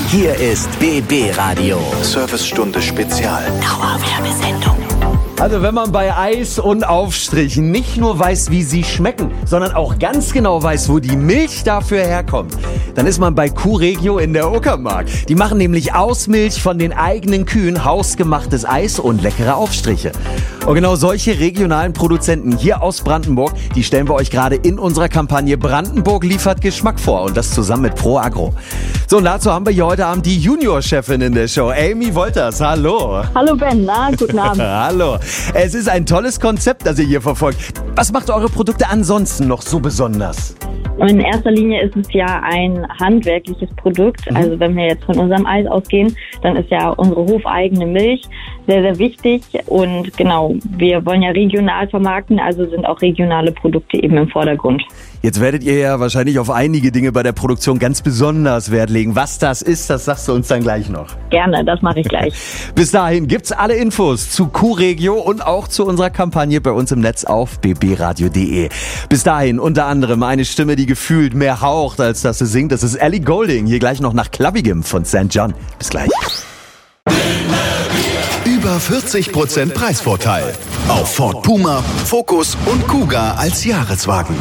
Hier ist BB Radio. Servicestunde Spezial. Dauerwerbesendung. Also wenn man bei Eis und Aufstrichen nicht nur weiß, wie sie schmecken, sondern auch ganz genau weiß, wo die Milch dafür herkommt, dann ist man bei Q-Regio in der Uckermark. Die machen nämlich aus Milch von den eigenen Kühen hausgemachtes Eis und leckere Aufstriche. Und genau solche regionalen Produzenten hier aus Brandenburg, die stellen wir euch gerade in unserer Kampagne Brandenburg liefert Geschmack vor und das zusammen mit Pro Agro. So, und dazu haben wir hier heute Abend die Junior-Chefin in der Show, Amy Wolters. Hallo. Hallo Ben, guten Abend. Hallo. Es ist ein tolles Konzept, das ihr hier verfolgt. Was macht eure Produkte ansonsten noch so besonders? In erster Linie ist es ja ein handwerkliches Produkt. Also wenn wir jetzt von unserem Eis ausgehen, dann ist ja unsere hofeigene Milch sehr, sehr wichtig. Und genau, wir wollen ja regional vermarkten, also sind auch regionale Produkte eben im Vordergrund. Jetzt werdet ihr ja wahrscheinlich auf einige Dinge bei der Produktion ganz besonders Wert legen. Was das ist, das sagst du uns dann gleich noch. Gerne, das mache ich gleich. Bis dahin gibt's alle Infos zu Q-Regio und auch zu unserer Kampagne bei uns im Netz auf bbradio.de. Bis dahin unter anderem eine Stimme, die gefühlt mehr haucht, als dass sie singt. Das ist Ellie Goulding. Hier gleich noch nach Clubbigem von St. John. Bis gleich. Über 40% Preisvorteil. Auf Ford Puma, Focus und Kuga als Jahreswagen.